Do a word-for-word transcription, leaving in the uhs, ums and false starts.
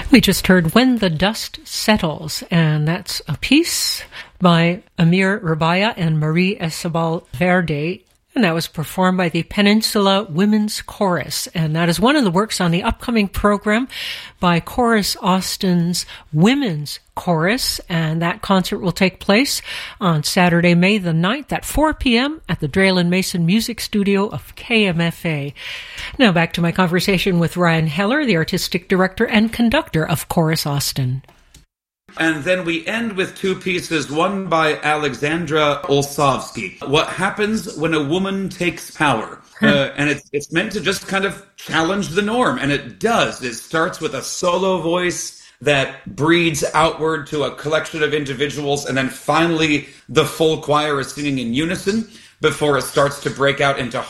We just heard When the Dust Settles, and that's a piece by Amir Rabaya and Marie Esabal Verde, and that was performed by the Peninsula Women's Chorus, and that is one of the works on the upcoming program by Chorus Austin's Women's Chorus, and that concert will take place on Saturday, May the ninth at four p.m. at the Draylen Mason Music Studio of K M F A. Now back to my conversation with Ryan Heller, the artistic director and conductor of Chorus Austin. And then we end with two pieces, one by Alexandra Olsovsky. What happens when a woman takes power? Uh, and it's it's meant to just kind of challenge the norm, and it does. It starts with a solo voice that breeds outward to a collection of individuals, and then finally the full choir is singing in unison before it starts to break out into